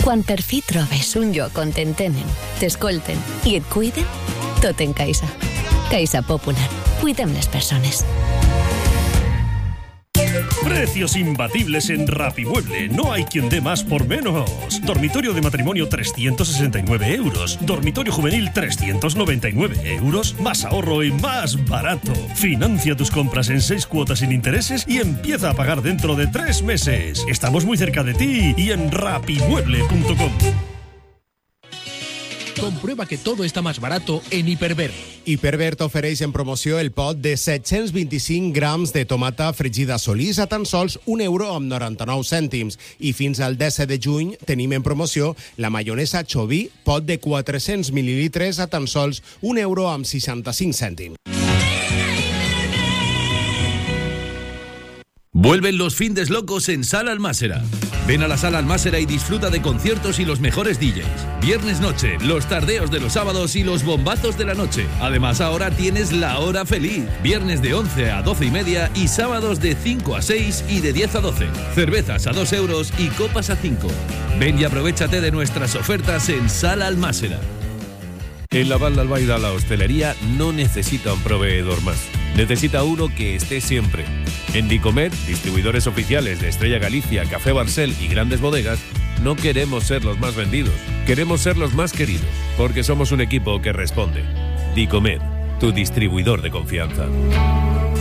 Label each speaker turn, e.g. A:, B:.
A: Quan per fi trobes un lloc on t'entenen, t'escolten i et cuiden, tot en Caixa. Caixa Popular. Cuidem les persones.
B: Precios imbatibles en Rapimueble. No hay quien dé más por menos. Dormitorio de matrimonio 369 euros. Dormitorio juvenil 399 euros. Más ahorro y más barato. Financia tus compras en 6 cuotas sin intereses y empieza a pagar dentro de 3 meses. Estamos muy cerca de ti y en rapimueble.com.
C: Comprueba que todo está más barato en Hiperver.
D: Hiperver t'ofereix en promoció el pot de 725 grams de tomata fregida Solís a tan sols €1,99. I fins al 17 de juny tenim en promoció la maionesa Choví, pot de 400 mil·lilitres a tan sols €1,65.
E: Vuelven los findes locos en Sala Almásera. Ven a la Sala Almásera y disfruta de conciertos y los mejores DJs. Viernes noche, los tardeos de los sábados y los bombazos de la noche. Además, ahora tienes la hora feliz. Viernes de 11 a 12 y media y sábados de 5 a 6 y de 10 a 12. Cervezas a 2 euros y copas a 5. Ven y aprovéchate de nuestras ofertas en Sala Almásera.
F: En la Val d'Albaida la hostelería no necesita un proveedor más. Necesita uno que esté siempre. En Dicomet, distribuidores oficiales de Estrella Galicia, Café Barcel y grandes bodegas, no queremos ser los más vendidos. Queremos ser los más queridos, porque somos un equipo que responde. Dicomet, tu distribuidor de confianza.